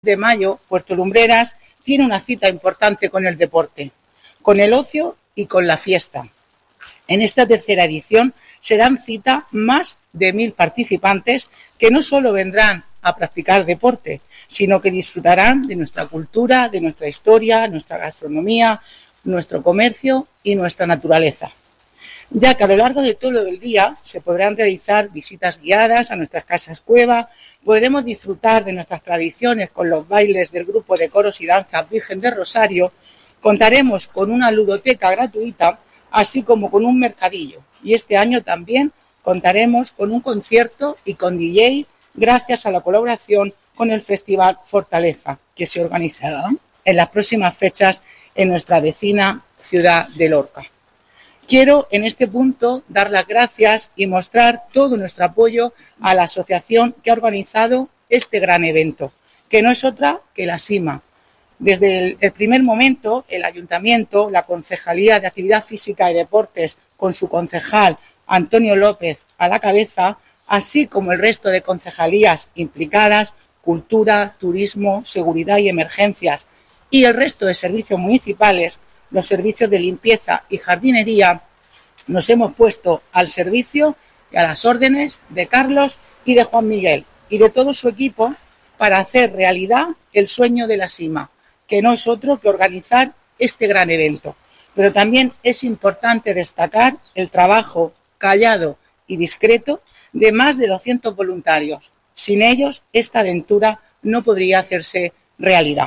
de mayo, Puerto Lumbreras tiene una cita importante con el deporte, con el ocio y con la fiesta. En esta tercera edición se dan cita más de 1.000 participantes que no solo vendrán a practicar deporte, sino que disfrutarán de nuestra cultura, de nuestra historia, nuestra gastronomía, nuestro comercio y nuestra naturaleza. Ya que a lo largo de todo el día se podrán realizar visitas guiadas a nuestras casas cueva, podremos disfrutar de nuestras tradiciones con los bailes del grupo de coros y danza Virgen de Rosario, contaremos con una ludoteca gratuita, así como con un mercadillo. Y este año también contaremos con un concierto y con DJ gracias a la colaboración con el Festival Fortaleza, que se organizará en las próximas fechas en nuestra vecina ciudad de Lorca. Quiero en este punto dar las gracias y mostrar todo nuestro apoyo a la asociación que ha organizado este gran evento, que no es otra que la SIMA. Desde el primer momento, el Ayuntamiento, la Concejalía de Actividad Física y Deportes, con su concejal Antonio López a la cabeza, así como el resto de concejalías implicadas, Cultura, Turismo, Seguridad y Emergencias, y el resto de servicios municipales, los servicios de limpieza y jardinería, nos hemos puesto al servicio y a las órdenes de Carlos y de Juan Miguel y de todo su equipo para hacer realidad el sueño de la SIMA, que no es otro que organizar este gran evento. Pero también es importante destacar el trabajo callado y discreto de más de 200 voluntarios. Sin ellos, esta aventura no podría hacerse realidad.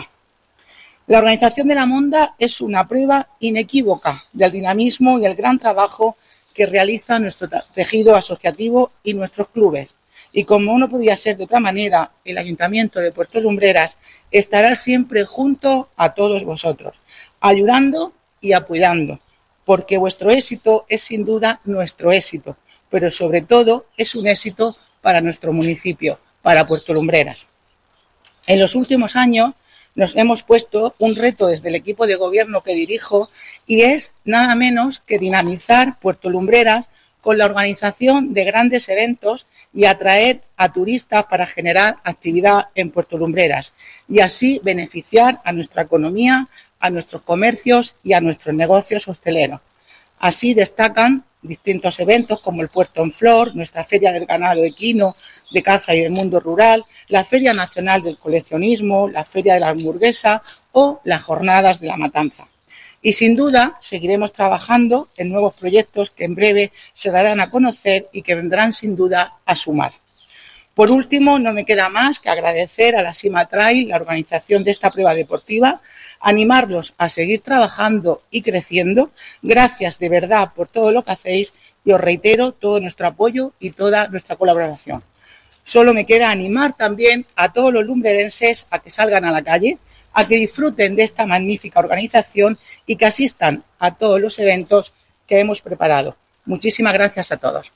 La organización de la Monda es una prueba inequívoca del dinamismo y el gran trabajo que realiza nuestro tejido asociativo y nuestros clubes. Y como no podía ser de otra manera, el Ayuntamiento de Puerto Lumbreras estará siempre junto a todos vosotros, ayudando y apoyando, porque vuestro éxito es sin duda nuestro éxito, pero sobre todo es un éxito para nuestro municipio, para Puerto Lumbreras. En los últimos años nos hemos puesto un reto desde el equipo de gobierno que dirijo y es nada menos que dinamizar Puerto Lumbreras con la organización de grandes eventos y atraer a turistas para generar actividad en Puerto Lumbreras y así beneficiar a nuestra economía, a nuestros comercios y a nuestros negocios hosteleros. Así destacan distintos eventos como el Puerto en Flor, nuestra Feria del Ganado Equino, de Caza y del Mundo Rural, la Feria Nacional del Coleccionismo, la Feria de la Hamburguesa o las Jornadas de la Matanza. Y sin duda seguiremos trabajando en nuevos proyectos que en breve se darán a conocer y que vendrán sin duda a sumar. Por último, no me queda más que agradecer a la SIMA Trail la organización de esta prueba deportiva, animarlos a seguir trabajando y creciendo. Gracias de verdad por todo lo que hacéis y os reitero todo nuestro apoyo y toda nuestra colaboración. Solo me queda animar también a todos los lumbrerenses a que salgan a la calle, a que disfruten de esta magnífica organización y que asistan a todos los eventos que hemos preparado. Muchísimas gracias a todos.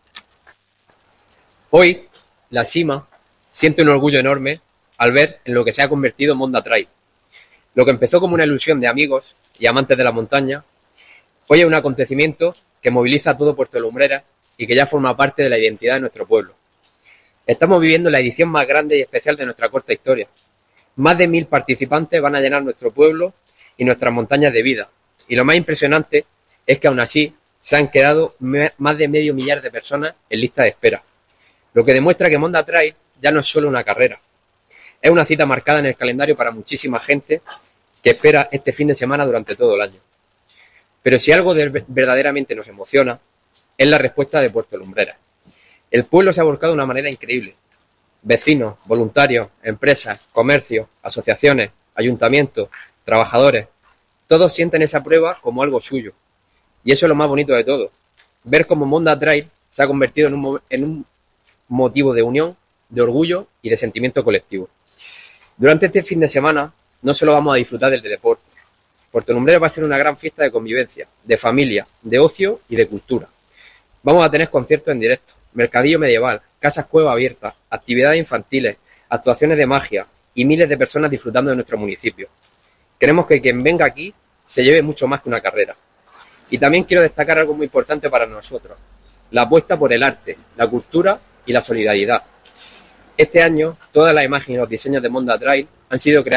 Hoy, la SIMA siente un orgullo enorme al ver en lo que se ha convertido Monda Trail. Lo que empezó como una ilusión de amigos y amantes de la montaña, hoy es un acontecimiento que moviliza a todo Puerto Lumbreras y que ya forma parte de la identidad de nuestro pueblo. Estamos viviendo la edición más grande y especial de nuestra corta historia. Más de 1.000 participantes van a llenar nuestro pueblo y nuestras montañas de vida. Y lo más impresionante es que aún así se han quedado más de 500.000 de personas en lista de espera. Lo que demuestra que Monda Trail ya no es solo una carrera. Es una cita marcada en el calendario para muchísima gente que espera este fin de semana durante todo el año. Pero si algo verdaderamente nos emociona, es la respuesta de Puerto Lumbreras. El pueblo se ha volcado de una manera increíble. Vecinos, voluntarios, empresas, comercios, asociaciones, ayuntamientos, trabajadores, todos sienten esa prueba como algo suyo. Y eso es lo más bonito de todo. Ver cómo Monda Trail se ha convertido en un motivo de unión, de orgullo y de sentimiento colectivo. Durante este fin de semana no solo vamos a disfrutar del deporte. Puerto Lumbreras va a ser una gran fiesta de convivencia, de familia, de ocio y de cultura. Vamos a tener conciertos en directo, mercadillo medieval, casas cueva abiertas, actividades infantiles, actuaciones de magia y miles de personas disfrutando de nuestro municipio. Queremos que quien venga aquí se lleve mucho más que una carrera. Y también quiero destacar algo muy importante para nosotros, la apuesta por el arte, la cultura y la solidaridad. Este año, todas las imágenes y los diseños de Monda Trail han sido